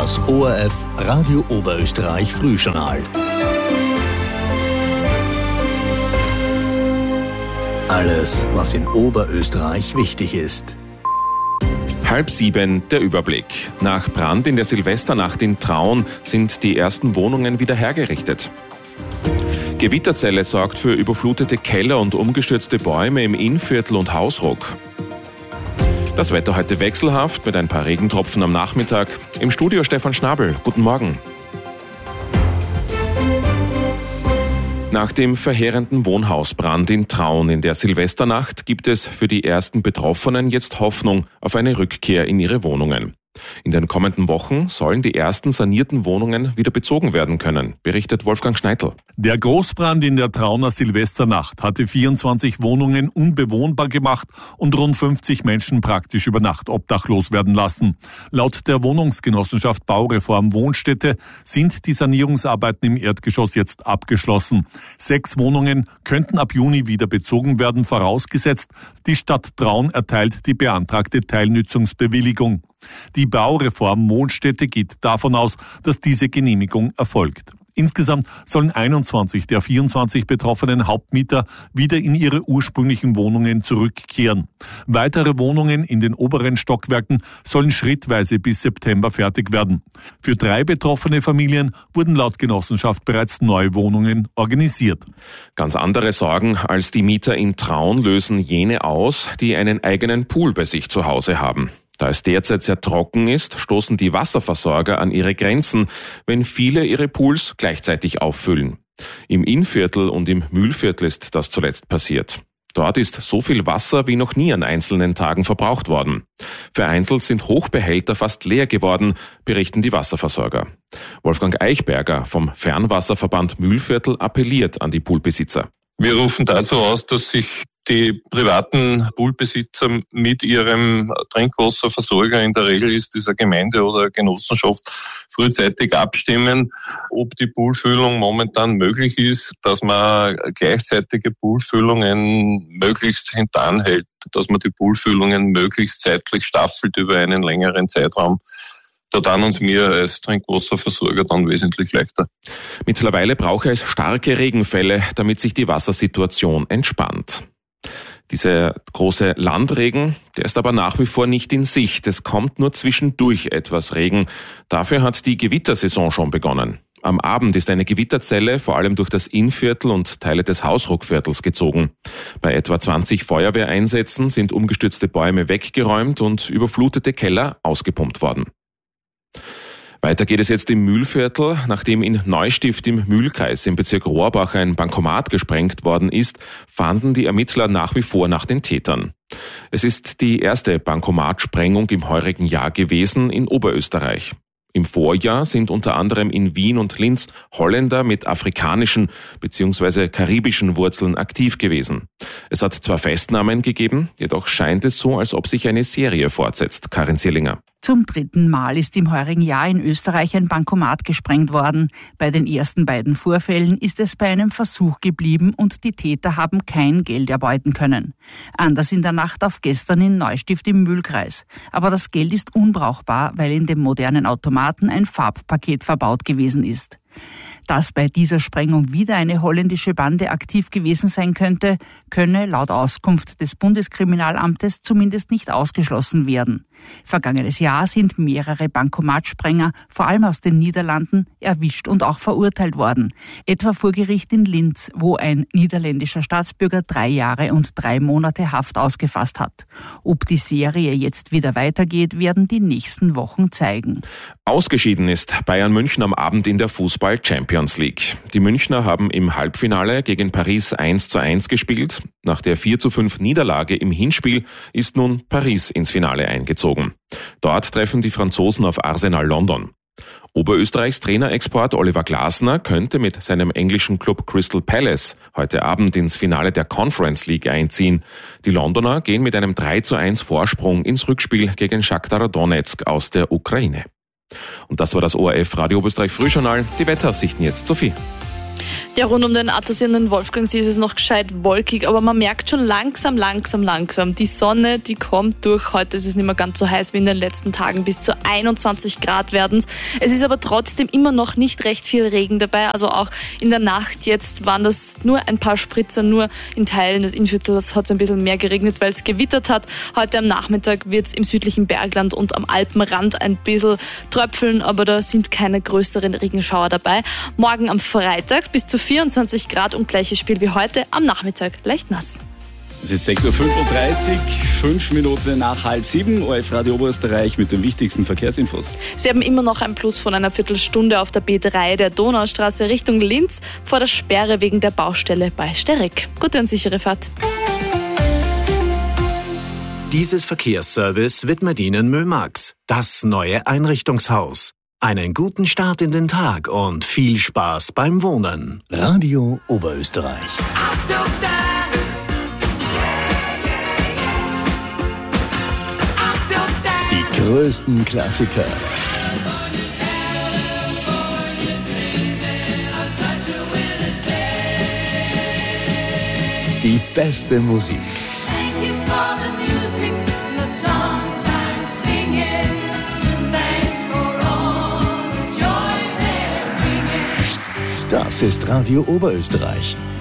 Das ORF Radio Oberösterreich Frühjournal. Alles, was in Oberösterreich wichtig ist. 6:30 der Überblick. Nach Brand in der Silvesternacht in Traun sind die ersten Wohnungen wieder hergerichtet. Gewitterzelle sorgt für überflutete Keller und umgestürzte Bäume im Innviertel und Hausruck. Das Wetter heute wechselhaft mit ein paar Regentropfen am Nachmittag. Im Studio Stefan Schnabel. Guten Morgen. Nach dem verheerenden Wohnhausbrand in Traun in der Silvesternacht gibt es für die ersten Betroffenen jetzt Hoffnung auf eine Rückkehr in ihre Wohnungen. In den kommenden Wochen sollen die ersten sanierten Wohnungen wieder bezogen werden können, berichtet Wolfgang Schneitl. Der Großbrand in der Trauner Silvesternacht hatte 24 Wohnungen unbewohnbar gemacht und rund 50 Menschen praktisch über Nacht obdachlos werden lassen. Laut der Wohnungsgenossenschaft Baureform Wohnstätte sind die Sanierungsarbeiten im Erdgeschoss jetzt abgeschlossen. 6 Wohnungen könnten ab Juni wieder bezogen werden, vorausgesetzt, die Stadt Traun erteilt die beantragte Teilnutzungsbewilligung. Die Baureform Wohnstätte geht davon aus, dass diese Genehmigung erfolgt. Insgesamt sollen 21 der 24 betroffenen Hauptmieter wieder in ihre ursprünglichen Wohnungen zurückkehren. Weitere Wohnungen in den oberen Stockwerken sollen schrittweise bis September fertig werden. Für 3 betroffene Familien wurden laut Genossenschaft bereits neue Wohnungen organisiert. Ganz andere Sorgen als die Mieter in Traun lösen jene aus, die einen eigenen Pool bei sich zu Hause haben. Da es derzeit sehr trocken ist, stoßen die Wasserversorger an ihre Grenzen, wenn viele ihre Pools gleichzeitig auffüllen. Im Innviertel und im Mühlviertel ist das zuletzt passiert. Dort ist so viel Wasser wie noch nie an einzelnen Tagen verbraucht worden. Vereinzelt sind Hochbehälter fast leer geworden, berichten die Wasserversorger. Wolfgang Eichberger vom Fernwasserverband Mühlviertel appelliert an die Poolbesitzer. Wir rufen dazu aus, dass sich die privaten Poolbesitzer mit ihrem Trinkwasserversorger, in der Regel ist dieser Gemeinde oder Genossenschaft, frühzeitig abstimmen, ob die Poolfüllung momentan möglich ist, dass man gleichzeitige Poolfüllungen möglichst hintanhält, dass man die Poolfüllungen möglichst zeitlich staffelt über einen längeren Zeitraum. Da tun uns wir als Trinkwasserversorger dann wesentlich leichter. Mittlerweile brauche es starke Regenfälle, damit sich die Wassersituation entspannt. Dieser große Landregen, der ist aber nach wie vor nicht in Sicht. Es kommt nur zwischendurch etwas Regen. Dafür hat die Gewittersaison schon begonnen. Am Abend ist eine Gewitterzelle vor allem durch das Innviertel und Teile des Hausruckviertels gezogen. Bei etwa 20 Feuerwehreinsätzen sind umgestürzte Bäume weggeräumt und überflutete Keller ausgepumpt worden. Weiter geht es jetzt im Mühlviertel. Nachdem in Neustift im Mühlkreis im Bezirk Rohrbach ein Bankomat gesprengt worden ist, fahnden die Ermittler nach wie vor nach den Tätern. Es ist die erste Bankomatsprengung im heurigen Jahr gewesen in Oberösterreich. Im Vorjahr sind unter anderem in Wien und Linz Holländer mit afrikanischen bzw. karibischen Wurzeln aktiv gewesen. Es hat zwar Festnahmen gegeben, jedoch scheint es so, als ob sich eine Serie fortsetzt. Karin Zierlinger. Zum 3. Mal ist im heurigen Jahr in Österreich ein Bankomat gesprengt worden. Bei den ersten beiden Vorfällen ist es bei einem Versuch geblieben und die Täter haben kein Geld erbeuten können. Anders in der Nacht auf gestern in Neustift im Mühlkreis. Aber das Geld ist unbrauchbar, weil in dem modernen Automaten ein Farbpaket verbaut gewesen ist. Dass bei dieser Sprengung wieder eine holländische Bande aktiv gewesen sein könnte, könne laut Auskunft des Bundeskriminalamtes zumindest nicht ausgeschlossen werden. Vergangenes Jahr sind mehrere Bankomatsprenger, vor allem aus den Niederlanden, erwischt und auch verurteilt worden. Etwa vor Gericht in Linz, wo ein niederländischer Staatsbürger 3 Jahre und 3 Monate Haft ausgefasst hat. Ob die Serie jetzt wieder weitergeht, werden die nächsten Wochen zeigen. Ausgeschieden ist Bayern München am Abend in der Fußball-Champions League. Die Münchner haben im Halbfinale gegen Paris 1:1 gespielt. Nach der 4:5 Niederlage im Hinspiel ist nun Paris ins Finale eingezogen. Dort treffen die Franzosen auf Arsenal London. Oberösterreichs Trainerexport Oliver Glasner könnte mit seinem englischen Club Crystal Palace heute Abend ins Finale der Conference League einziehen. Die Londoner gehen mit einem 3:1 Vorsprung ins Rückspiel gegen Shakhtar Donetsk aus der Ukraine. Und das war das ORF Radio Oberösterreich Frühjournal. Die Wetteraussichten jetzt, Sophie. Ja, rund um den Attersee und den Wolfgangsee ist es noch gescheit wolkig, aber man merkt schon langsam. Die Sonne, die kommt durch. Heute ist es nicht mehr ganz so heiß wie in den letzten Tagen. Bis zu 21 Grad werden es. Es ist aber trotzdem immer noch nicht recht viel Regen dabei. Also auch in der Nacht jetzt waren das nur ein paar Spritzer, nur in Teilen des Innviertels hat es ein bisschen mehr geregnet, weil es gewittert hat. Heute am Nachmittag wird es im südlichen Bergland und am Alpenrand ein bisschen tröpfeln, aber da sind keine größeren Regenschauer dabei. Morgen am Freitag bis zu 24 Grad und gleiches Spiel wie heute, am Nachmittag leicht nass. Es ist 6.35 Uhr, 5 Minuten nach 6:30, ORF Radio Oberösterreich mit den wichtigsten Verkehrsinfos. Sie haben immer noch ein Plus von einer Viertelstunde auf der B3 der Donaustraße Richtung Linz vor der Sperre wegen der Baustelle bei Sterek. Gute und sichere Fahrt. Dieses Verkehrsservice widmet Ihnen Mömax, das neue Einrichtungshaus. Einen guten Start in den Tag und viel Spaß beim Wohnen. Radio Oberösterreich. Die größten Klassiker. Die beste Musik. Das ist Radio Oberösterreich.